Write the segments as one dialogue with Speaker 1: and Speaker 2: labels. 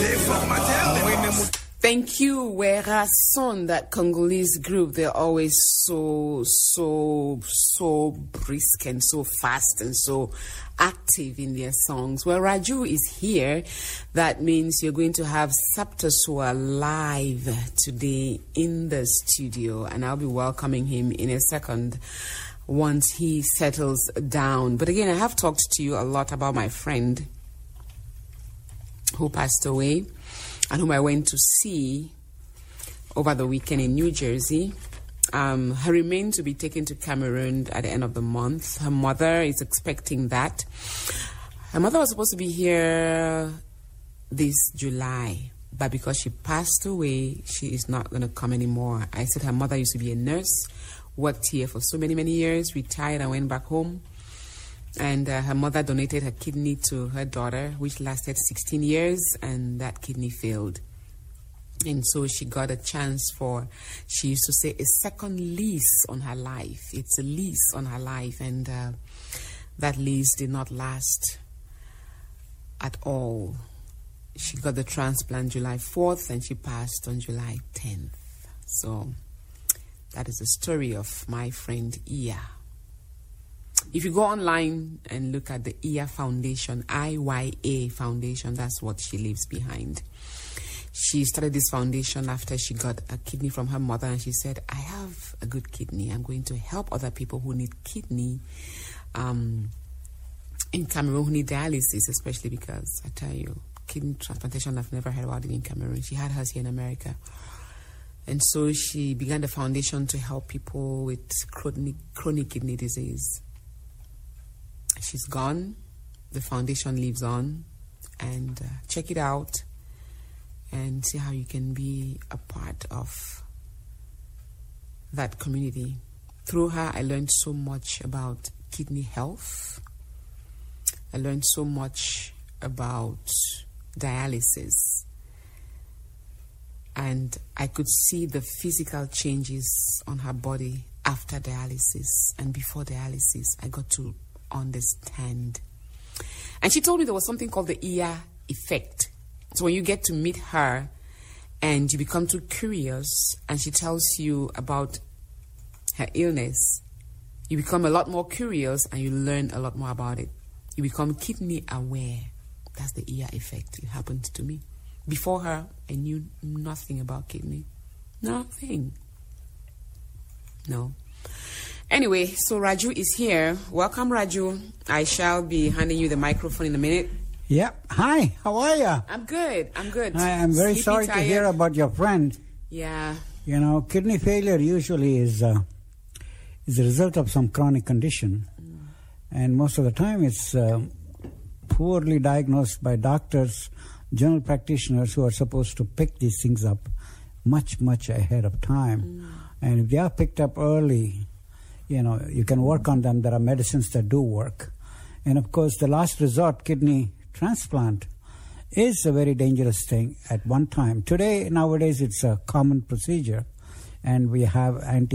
Speaker 1: Thank you, Wera Son, that Congolese group. They're always so brisk and so fast and so active in their songs. Well, Raju is here. That means you're going to have Saptaswa live today in the studio, and I'll be welcoming him in a second once he settles down. But again, I have talked to you a lot about my friend who passed away and whom I went to see over the weekend in New Jersey. Her remains to be taken to Cameroon at the end of the month. Her mother is expecting that. Her mother was supposed to be here this July, but because she passed away, she is not going to come anymore. I said her mother used to be a nurse, worked here for so many years, retired and went back home. And her mother donated her kidney to her daughter, which lasted 16 years, and that kidney failed. And so she got a chance for, she used to say, a second lease on her life. It's a lease on her life, and that lease did not last at all. She got the transplant July 4th, and she passed on July 10th. So that is the story of my friend Iya. If you go online and look at the Iya Foundation, IYA Foundation, that's what she leaves behind. She started this foundation after she got a kidney from her mother, and she said, I have a good kidney. I'm going to help other people who need kidney in Cameroon, who need dialysis, especially because, I tell you, kidney transplantation, I've never heard about it in Cameroon. She had hers here in America. And so she began the foundation to help people with chronic kidney disease. She's gone. The foundation lives on. And check it out and see how you can be a part of that community. Through her, I learned so much about kidney health. I learned so much about dialysis. And I could see the physical changes on her body after dialysis and before dialysis. I got to understand. And she told me there was something called the Iya effect. So when you get to meet her and you become too curious and she tells you about her illness, you become a lot more curious and you learn a lot more about it. You become kidney aware. That's the Iya effect. It happened to me. Before her, I knew nothing about kidney. Nothing. No. Anyway, so Raju is here. Welcome, Raju. I shall be handing you the microphone in a minute.
Speaker 2: Yeah. Hi, how are you?
Speaker 1: I'm good.
Speaker 2: I'm very sorry to hear about your friend.
Speaker 1: Yeah.
Speaker 2: You know, kidney failure usually is a result of some chronic condition. And most of the time it's poorly diagnosed by doctors, general practitioners who are supposed to pick these things up much ahead of time. And if they are picked up early, you know, you can work on them. There are medicines that do work. And of course, the last resort, kidney transplant, is a very dangerous thing at one time. Nowadays, it's a common procedure. And we have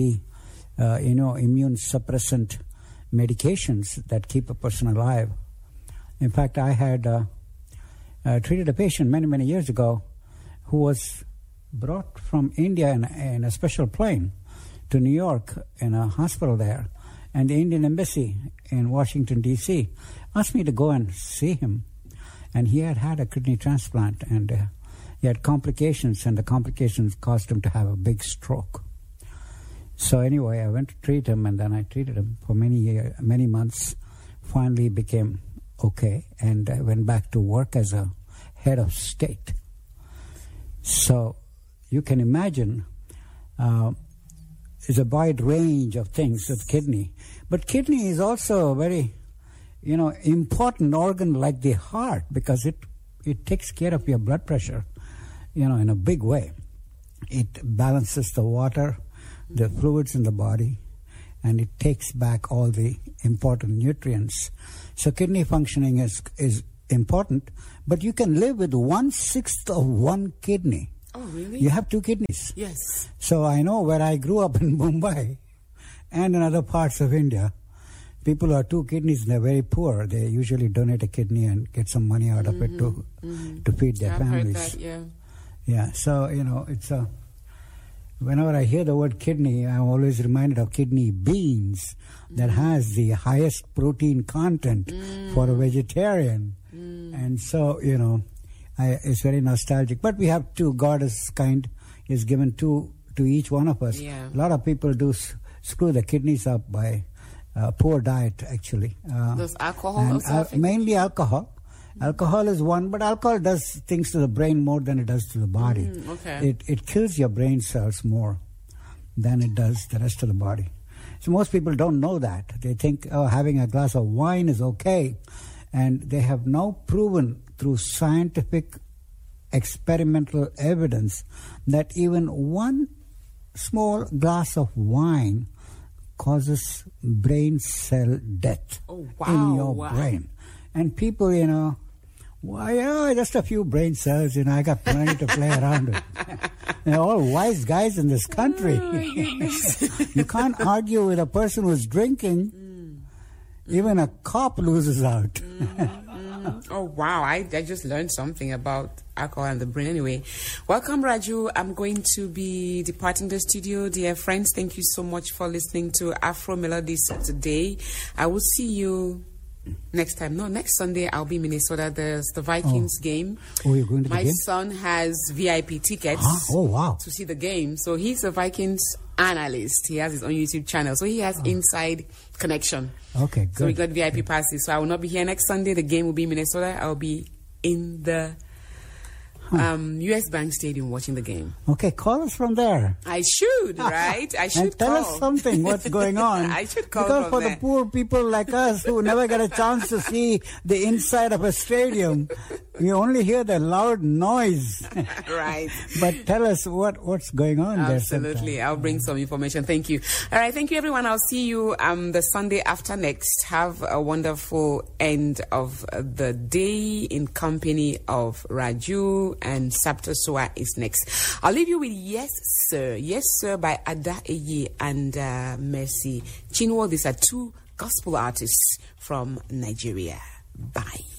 Speaker 2: immune suppressant medications that keep a person alive. In fact, I had treated a patient many years ago who was brought from India in a special plane to New York in a hospital there. And the Indian embassy in Washington, D.C. asked me to go and see him. And he had a kidney transplant, and he had complications, and the complications caused him to have a big stroke. So anyway, I went to treat him, and then I treated him for many months. Finally became okay, and I went back to work as a head of state. So you can imagine there's a wide range of things with kidney. But kidney is also a very, important organ like the heart, because it takes care of your blood pressure, in a big way. It balances the water, the fluids in the body, and it takes back all the important nutrients. So kidney functioning is important, but you can live with 1/6 of one kidney.
Speaker 1: Oh, really?
Speaker 2: You have 2 kidneys.
Speaker 1: Yes.
Speaker 2: So I know where I grew up in Mumbai and in other parts of India, people who have 2 kidneys, they're very poor. They usually donate a kidney and get some money out of it to feed their families.
Speaker 1: I've heard that, yeah.
Speaker 2: Yeah, so, it's whenever I hear the word kidney, I'm always reminded of kidney beans that has the highest protein content for a vegetarian. And so, it's very nostalgic. But we have 2. God is kind. He's given 2 to each one of us.
Speaker 1: Yeah.
Speaker 2: A lot of people do screw the kidneys up by poor diet, actually.
Speaker 1: Does alcohol also affect?
Speaker 2: Mainly alcohol. Alcohol is one, but alcohol does things to the brain more than it does to the body.
Speaker 1: Okay.
Speaker 2: It kills your brain cells more than it does the rest of the body. So most people don't know that. They think, having a glass of wine is okay. And they have now proven through scientific experimental evidence that even one small glass of wine causes brain cell death in your brain. And people, just a few brain cells, I got plenty to play around with. They're all wise guys in this country. You can't argue with a person who's drinking. Even a cop loses out.
Speaker 1: Oh, wow. I just learned something about alcohol and the brain. Anyway, welcome, Raju. I'm going to be departing the studio. Dear friends, thank you so much for listening to Afro Melodies today. I will see you next time. No, next Sunday I'll be in Minnesota. There's the Vikings game.
Speaker 2: Oh, you're going to the game?
Speaker 1: My son has VIP tickets to see the game. So he's a Vikings analyst. He has his own YouTube channel. So he has inside connection.
Speaker 2: Okay, good.
Speaker 1: So we got VIP passes. So I will not be here next Sunday. The game will be in Minnesota. I'll be in the US Bank Stadium watching the game.
Speaker 2: Okay, call us from there.
Speaker 1: I should, right? I should
Speaker 2: and tell us something, what's going on.
Speaker 1: I should call
Speaker 2: because
Speaker 1: from
Speaker 2: for
Speaker 1: there.
Speaker 2: The poor people like us who never get a chance to see the inside of a stadium, we only hear the loud noise.
Speaker 1: Right.
Speaker 2: But tell us what's going on there.
Speaker 1: Absolutely. I'll bring some information. Thank you. All right. Thank you, everyone. I'll see you the Sunday after next. Have a wonderful end of the day in company of Raju, and Sapto Soa is next. I'll leave you with Yes Sir. Yes Sir by Ada Eye and Mercy Chinwo. These are 2 gospel artists from Nigeria. Bye.